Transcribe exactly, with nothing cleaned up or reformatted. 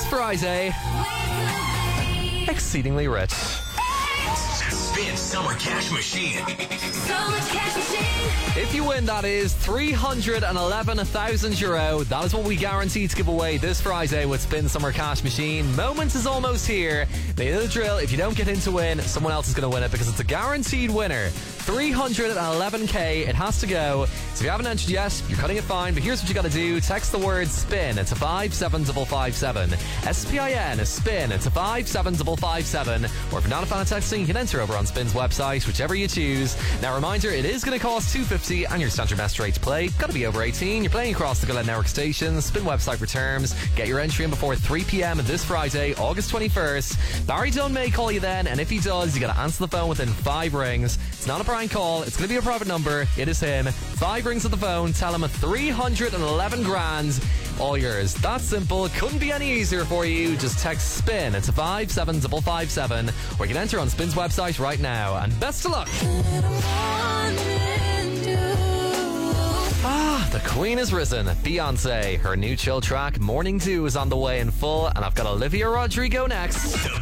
this Friday, exceedingly rich. Spin Summer Cash Machine. Summer Cash Machine. If you win, that is three hundred eleven thousand euro. That is what we guarantee to give away this Friday with Spin Summer Cash Machine. Moments is almost here. They know the drill. If you don't get in to win, someone else is going to win it because it's a guaranteed winner. three hundred eleven k. It has to go. So if you haven't entered yet, you're cutting it fine. But here's what you got to do. Text the word SPIN to five seven five five seven. S P I N, SPIN to five seven five five seven. Or if you're not a fan of texting, you can enter over on Spin's website, whichever you choose. Now, reminder, it is going to cost two hundred fifty and your standard message rate to play. Got to be over eighteen. You're playing across the Glen Network stations. Spin website for terms. Get your entry in before three p.m. this Friday, August twenty-first. Barry Dunn may call you then, and if he does, you got to answer the phone within five rings. It's not a prank call. It's going to be a private number. It is him. Five rings of the phone. Tell him three hundred eleven grand. All yours. That's simple. Couldn't be any easier for you. Just text SPIN to five seven five five seven, or you can enter on Spin's website right now. And best of luck. Ah, the Queen has risen. Beyonce. Her new chill track, Morning Dew, is on the way in full, and I've got Olivia Rodrigo next. The